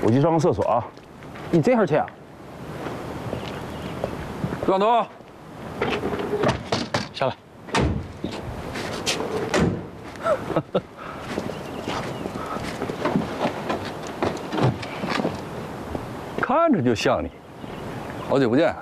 我去上个厕所啊。 你这会儿去啊？ 段东，下来。看着就像你，好久不见。